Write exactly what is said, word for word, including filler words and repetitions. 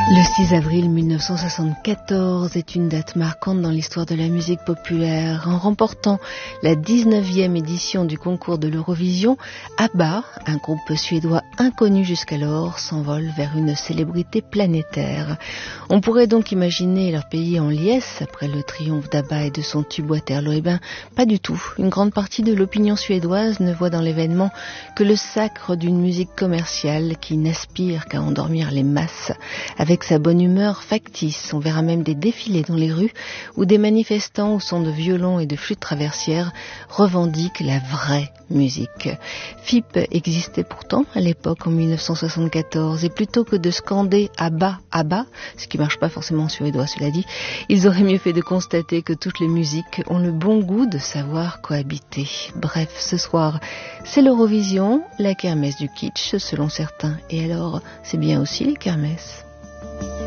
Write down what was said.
Le six avril mille neuf cent soixante-quatorze est une date marquante dans l'histoire de la musique populaire. En remportant la dix-neuvième édition du concours de l'Eurovision, ABBA, un groupe suédois inconnu jusqu'alors, s'envole vers une célébrité planétaire. On pourrait donc imaginer leur pays en liesse après le triomphe d'ABBA et de son tube Waterloo. Eh bien, pas du tout. Une grande partie de l'opinion suédoise ne voit dans l'événement que le sacre d'une musique commerciale qui n'aspire qu'à endormir les masses. Avec sa bonne humeur factice, on verra même des défilés dans les rues où des manifestants au son de violons et de flûtes traversières revendiquent la vraie musique. F I P existait pourtant à l'époque en mille neuf cent soixante-quatorze et plutôt que de scander ABBA, ABBA, ce qui marche pas forcément en suédois cela dit, ils auraient mieux fait de constater que toutes les musiques ont le bon goût de savoir cohabiter. Bref, ce soir, c'est l'Eurovision, la kermesse du kitsch selon certains, et alors c'est bien aussi les kermesses.